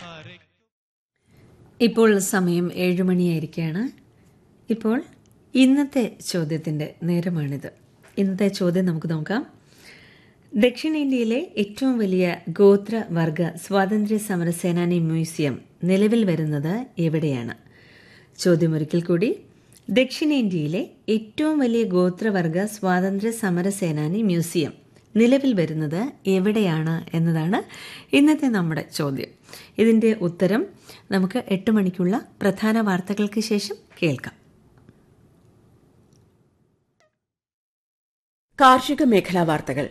ഇപ്പോൾ സമയം 7 മണിയായിരിക്കുകയാണ്. ഇപ്പോൾ ഇന്നത്തെ ചോദ്യത്തിൻ്റെ നേരമാണിത്. ഇന്നത്തെ ചോദ്യം നമുക്ക് നോക്കാം. ദക്ഷിണേന്ത്യയിലെ ഏറ്റവും വലിയ ഗോത്രവർഗ സ്വാതന്ത്ര്യ സമര സേനാനി മ്യൂസിയം നിലവിൽ വരുന്നത് എവിടെയാണ്? ചോദ്യം ഒരിക്കൽ കൂടി. ദക്ഷിണേന്ത്യയിലെ ഏറ്റവും വലിയ ഗോത്രവർഗ സ്വാതന്ത്ര്യ സമര സേനാനി മ്യൂസിയം നിലവിൽ വരുന്നത് എവിടെയാണ് എന്നതാണ് ഇന്നത്തെ നമ്മുടെ ചോദ്യം. ഇതിൻ്റെ ഉത്തരം നമുക്ക് 8 മണിക്കുള്ള പ്രധാന വാർത്തകൾക്ക് ശേഷം കേൾക്കാം. കാർഷിക മേഖലാ വാർത്തകൾ.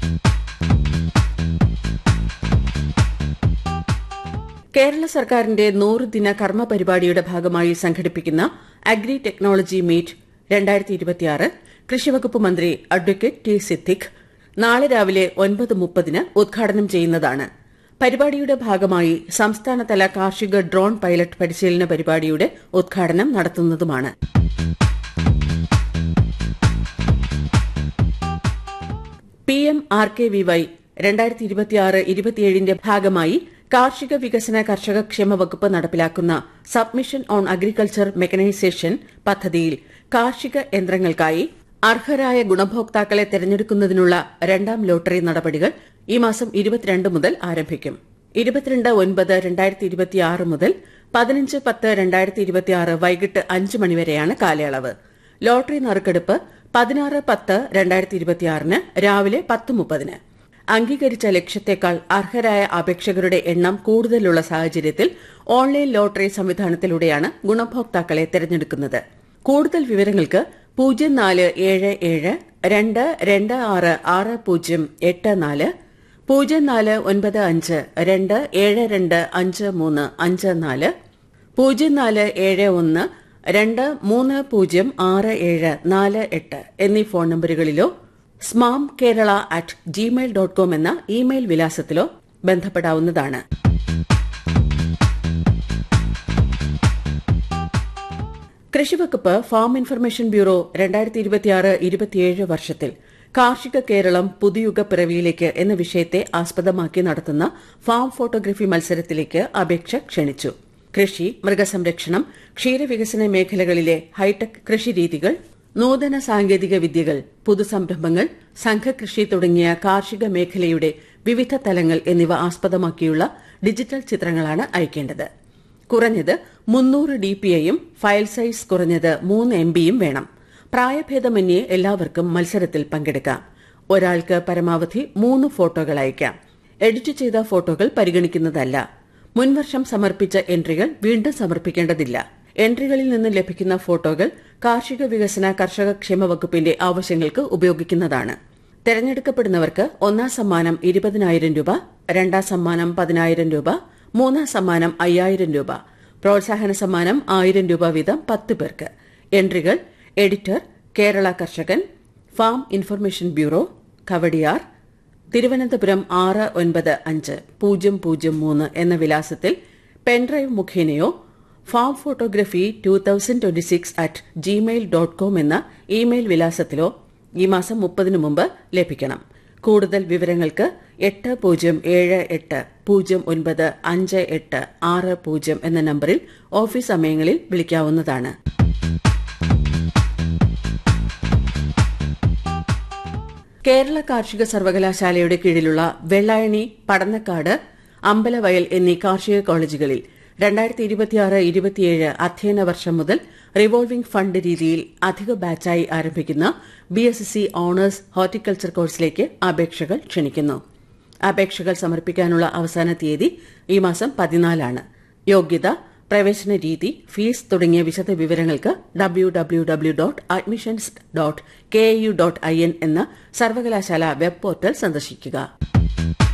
കേരള സർക്കാരിന്റെ 100 ദിന കർമ്മ പരിപാടിയുടെ ഭാഗമായി സംഘടിപ്പിക്കുന്ന അഗ്രി ടെക്നോളജി മീറ്റ് 2026 കൃഷിവകുപ്പ് മന്ത്രി അഡ്വക്കേറ്റ് ടി സിദ്ദിഖ് നാളെ രാവിലെ 9:30 ഉദ്ഘാടനം ചെയ്യുന്നതാണ്. പരിപാടിയുടെ ഭാഗമായി സംസ്ഥാനതല കാർഷിക ഡ്രോൺ പൈലറ്റ് പരിശീലന പരിപാടിയുടെ ഉദ്ഘാടനം നടത്തുന്നതുമാണ്. PMRKVY 2026-27 ഭാഗമായി കാർഷിക വികസന കർഷക ക്ഷേമ വകുപ്പ് നടപ്പിലാക്കുന്ന സബ്മിഷൻ ഓൺ അഗ്രികൾച്ചർ മെക്കനൈസേഷൻ പദ്ധതിയിൽ കാർഷിക യന്ത്രങ്ങൾക്കായി അർഹരായ ഗുണഭോക്താക്കളെ തെരഞ്ഞെടുക്കുന്നതിനുള്ള 2ാം ലോട്ടറി നടപടികൾ ഈ മാസം 22 മുതൽ ആരംഭിക്കും. 22/9/2026 മുതൽ 15/10/2026 വൈകിട്ട് 5 മണിവരെയാണ് കാലയളവ്. ലോട്ടറി നറുക്കെടുപ്പ് 16/10/2026 രാവിലെ 10:30. അംഗീകരിച്ച ലക്ഷ്യത്തേക്കാൾ അർഹരായ അപേക്ഷകരുടെ എണ്ണം കൂടുതലുള്ള സാഹചര്യത്തിൽ ഓൺലൈൻ ലോട്ടറി സംവിധാനത്തിലൂടെയാണ് ഗുണഭോക്താക്കളെ തെരഞ്ഞെടുക്കുന്നത്. കൂടുതൽ വിവരങ്ങൾക്ക് 0472266084 0495272554 047123064748 എന്നീ ഫോൺ നമ്പറുകളിലോ smamkerala@gmail.com എന്ന ഇമെയിൽ വിലാസത്തിലോ ബന്ധപ്പെടാവുന്നതാണ്. കൃഷിവകുപ്പ് ഫാം ഇൻഫർമേഷൻ ബ്യൂറോ 2026-27 വർഷത്തിൽ കാർഷിക കേരളം പുതുയുഗ പിറവിയിലേക്ക് എന്ന വിഷയത്തെ ആസ്പദമാക്കി നടത്തുന്ന ഫാം ഫോട്ടോഗ്രഫി മത്സരത്തിലേക്ക് അപേക്ഷ ക്ഷണിച്ചു. കൃഷി, മൃഗസംരക്ഷണം, ക്ഷീരവികസന മേഖലകളിലെ ഹൈടെക് കൃഷിരീതികൾ, നൂതന സാങ്കേതിക വിദ്യകൾ, പുതുസംരംഭങ്ങൾ, സംഘകൃഷി തുടങ്ങിയ കാർഷിക മേഖലയുടെ വിവിധ തലങ്ങൾ എന്നിവ ആസ്പദമാക്കിയുള്ള ഡിജിറ്റൽ ചിത്രങ്ങളാണ് അയക്കേണ്ടത്. കുറഞ്ഞത് 300 DPIയും ഫയൽ സൈസ് കുറഞ്ഞത് 3 MBയും വേണം. പ്രായഭേദമന്യേ എല്ലാവർക്കും മത്സരത്തിൽ പങ്കെടുക്കാം. ഒരാൾക്ക് പരമാവധി 3 ഫോട്ടോകൾ അയക്കാം. എഡിറ്റ് ചെയ്ത ഫോട്ടോകൾ പരിഗണിക്കുന്നതല്ല. മുൻവർഷം സമർപ്പിച്ച എൻട്രികൾ വീണ്ടും സമർപ്പിക്കേണ്ടതില്ല. എൻട്രികളിൽ നിന്ന് ലഭിക്കുന്ന ഫോട്ടോകൾ കാർഷിക വികസന കർഷക ക്ഷേമ വകുപ്പിന്റെ ആവശ്യങ്ങൾക്ക് ഉപയോഗിക്കുന്നതാണ്. തെരഞ്ഞെടുക്കപ്പെടുന്നവർക്ക് 1ാം സമ്മാനം 20,000 രൂപ, 2ാം സമ്മാനം 10,000 രൂപ, 3ാം സമ്മാനം 5,000 രൂപ, പ്രോത്സാഹന സമ്മാനം 1,000 രൂപ വീതം 10 പേർക്ക്. എൻട്രികൾ എഡിറ്റർ, കേരള കർഷകൻ, farm information bureau, Kowdiar, Thiruvananthapuram 695003 എന്ന വിലാസത്തിൽ പെൻഡ്രൈവ് മുഖേനയോ ഫാം ഫോട്ടോഗ്രഫി 2026@gmail.com എന്ന ഇമെയിൽ വിലാസത്തിലോ ഈ മാസം 30 മുമ്പ് ലഭിക്കണം. കൂടുതൽ വിവരങ്ങൾക്ക് 8078095860 എന്ന നമ്പറിൽ ഓഫീസ് സമയങ്ങളിൽ വിളിക്കാവുന്നതാണ്. കേരള കാർഷിക സർവകലാശാലയുടെ കീഴിലുള്ള വെള്ളായണി, പടന്നക്കാട്, അമ്പലവയൽ എന്നീ കാർഷിക കോളേജുകളിൽ 2026-27 അധ്യയന വർഷം മുതൽ റിവോൾവിംഗ് ഫണ്ട് രീതിയിൽ അധിക ബാച്ചായി ആരംഭിക്കുന്ന BSc ഓണേഴ്സ് ഹോർട്ടിക്കൾച്ചർ കോഴ്സിലേക്ക് അപേക്ഷകൾ ക്ഷണിക്കുന്നു. അപേക്ഷകൾ സമർപ്പിക്കാനുള്ള അവസാന തീയതി ഈ മാസം 14 യോഗ്യത, പ്രവേശന രീതി, ഫീസ് തുടങ്ങിയ വിശദ വിവരങ്ങൾക്ക് www.admissions.kau.in എന്ന സർവകലാശാല വെബ് പോർട്ടൽ സന്ദർശിക്കുക.